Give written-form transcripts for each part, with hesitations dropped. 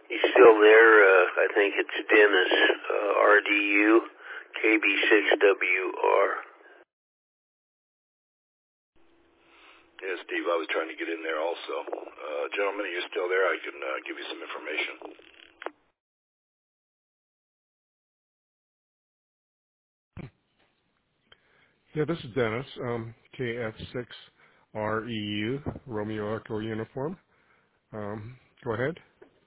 You still there? I think it's Dennis, RDU, KB6WR. Yeah, Steve, I was trying to get in there also. Gentlemen, are you still there? I can give you some information. Yeah, this is Dennis, KF6REU, Romeo Echo Uniform. Go ahead.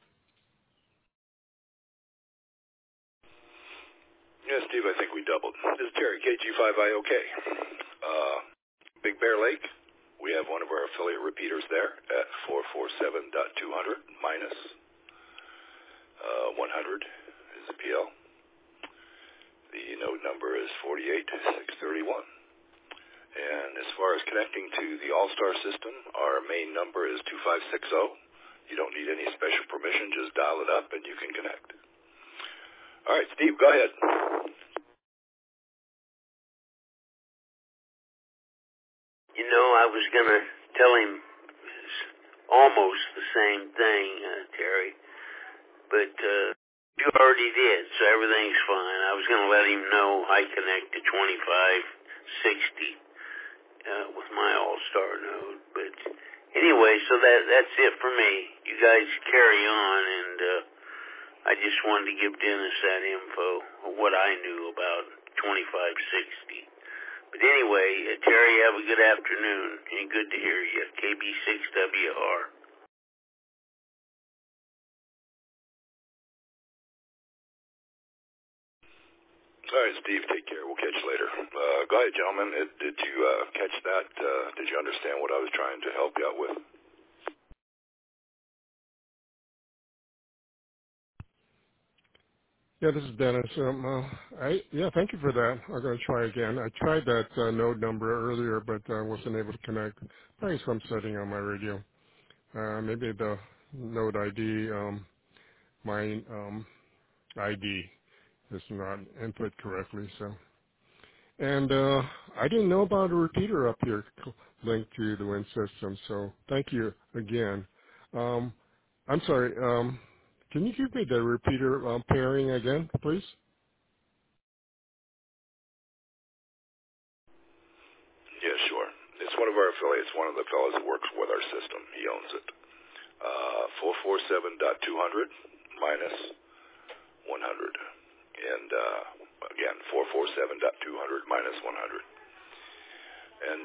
Yeah, Steve, I think we doubled. This is Terry, KG5IOK. Big Bear Lake, we have one of our affiliate repeaters there at 447.200 minus 100 is the PL. The node number is 48631. And as far as connecting to the All-Star system, our main number is 2560. You don't need any special permission. Just dial it up and you can connect. All right, Steve, go ahead. You know, I was going to tell him almost the same thing, Terry, but you already did, so everything's fine. I was going to let him know I connect to 2560 with my All-Star node, but anyway, so that's it for me. You guys carry on, and I just wanted to give Dennis that info of what I knew about 2560. But anyway, Terry, have a good afternoon, and good to hear you. KB6WR. All right, Steve, take care. We'll catch you later. Go ahead, gentlemen. Did you catch that? Did you understand what I was trying to help you out with? Yeah, this is Dennis. Thank you for that. I'm going to try again. I tried that node number earlier, but wasn't able to connect. Probably some setting on my radio. Maybe the node ID, my ID is not input correctly. So, and I didn't know about a repeater up here linked to the Win system. So, thank you again. I'm sorry. Can you give me the repeater pairing again, please? Yeah, sure. It's one of our affiliates, one of the fellows that works with our system. He owns it. 447.200 minus 100. And again, 447.200 minus 100. And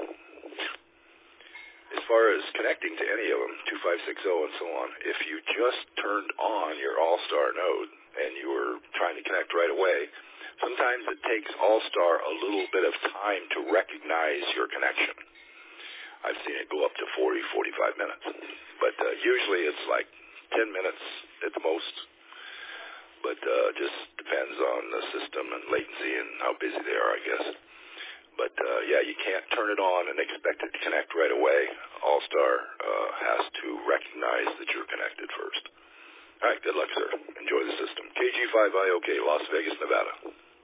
as far as connecting to any of them, 2560 and so on, if you just turned on your All-Star node and you were trying to connect right away, sometimes it takes All-Star a little bit of time to recognize your connection. I've seen it go up to 40, 45 minutes. But usually it's like 10 minutes at the most. But just depends on the system and latency and how busy they are, I guess. But, you can't turn it on and expect it to connect right away. All-Star has to recognize that you're connected first. All right, good luck, sir. Enjoy the system. KG5IOK, Las Vegas, Nevada.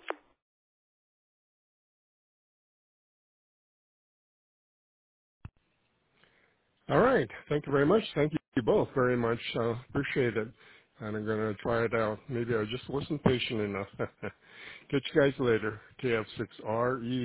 All right. Thank you very much. Thank you both very much. Appreciate it. And I'm going to try it out. Maybe I just wasn't patient enough. Catch you guys later. KF6RE.